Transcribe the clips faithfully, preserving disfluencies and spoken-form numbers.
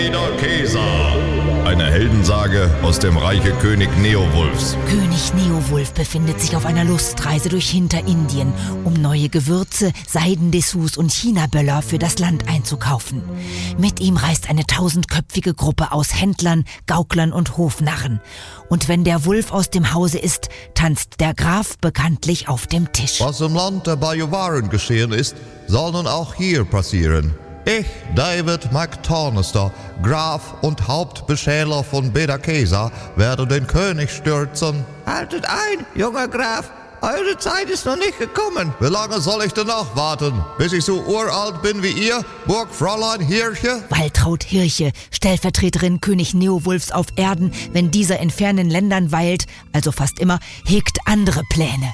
Beda-Kesa. Eine Heldensage aus dem Reiche König Neowulfs. König Neowulf befindet sich auf einer Lustreise durch Hinterindien, um neue Gewürze, Seidendessous und Chinaböller für das Land einzukaufen. Mit ihm reist eine tausendköpfige Gruppe aus Händlern, Gauklern und Hofnarren. Und wenn der Wulf aus dem Hause ist, tanzt der Graf bekanntlich auf dem Tisch. Was im Land der Bajuwaren geschehen ist, soll nun auch hier passieren. Ich, David McTonister, Graf und Hauptbeschäler von Beda-Kesa, werde den König stürzen. Haltet ein, junger Graf, eure Zeit ist noch nicht gekommen. Wie lange soll ich denn noch warten? Bis ich so uralt bin wie ihr, Burgfräulein Hirche? Waltraud Hirche, Stellvertreterin König Neowulfs auf Erden, wenn dieser in fernen Ländern weilt, also fast immer, hegt andere Pläne.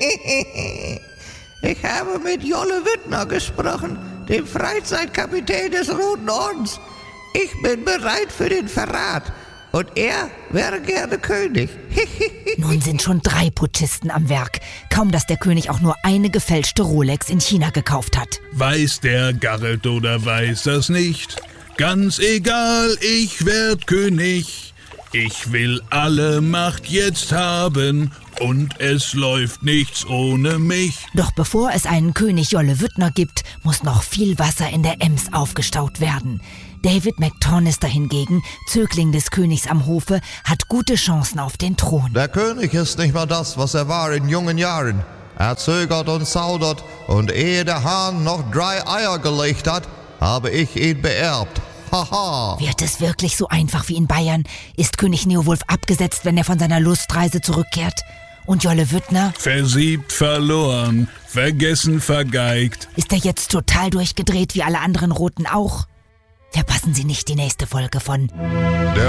Ich habe mit Jolle Wüttner gesprochen, dem Freizeitkapitän des Roten Ordens. Ich bin bereit für den Verrat. Und er wäre gerne König. Nun sind schon drei Putschisten am Werk. Kaum, dass der König auch nur eine gefälschte Rolex in China gekauft hat. Weiß der Garret oder weiß das nicht? Ganz egal, ich werd König. Ich will alle Macht jetzt haben und es läuft nichts ohne mich. Doch bevor es einen König Jolle Wüttner gibt, muss noch viel Wasser in der Ems aufgestaut werden. David McTonister hingegen, Zögling des Königs am Hofe, hat gute Chancen auf den Thron. Der König ist nicht mehr das, was er war in jungen Jahren. Er zögert und zaudert und ehe der Hahn noch drei Eier gelegt hat, habe ich ihn beerbt. Haha. Wird es wirklich so einfach wie in Bayern? Ist König Neowulf abgesetzt, wenn er von seiner Lustreise zurückkehrt? Und Jolle Wüttner? Versiebt, verloren, vergessen, vergeigt. Ist er jetzt total durchgedreht wie alle anderen Roten auch? Verpassen Sie nicht die nächste Folge von Der